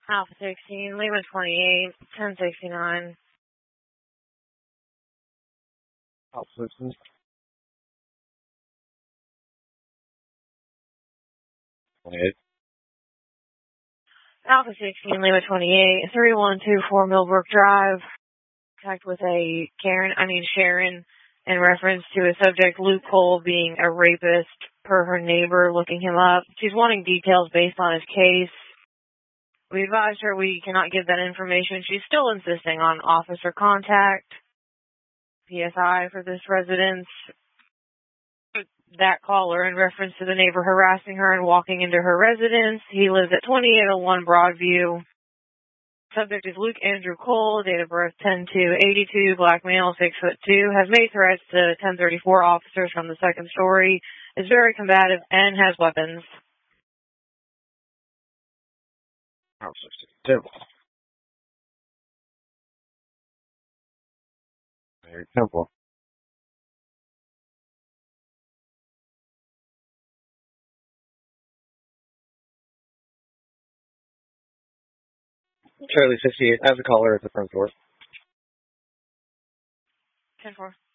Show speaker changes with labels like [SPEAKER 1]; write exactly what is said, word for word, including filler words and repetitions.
[SPEAKER 1] Alpha sixteen, Lima twenty-eight, ten sixty-nine.
[SPEAKER 2] Alpha sixteen. twenty-eight.
[SPEAKER 1] Alpha sixteen, Lima twenty-eight, three one two four Millbrook Drive. Contact with a Karen, I mean Sharon, in reference to a subject, Luke Cole, being a rapist per her neighbor looking him up. She's wanting details based on his case. We advised her we cannot give that information. She's still insisting on officer contact. P S I for this residence. That caller in reference to the neighbor harassing her and walking into her residence. He lives at twenty-eight oh one Broadview. Subject is Luke Andrew Cole, date of birth ten two eighty-two, black male, six foot two, has made threats to ten thirty-four officers from the second story, is very combative, and has weapons.
[SPEAKER 2] Alpha sixty-two. Very simple. Charlie sixty-eight has a caller at the front door.
[SPEAKER 1] ten four.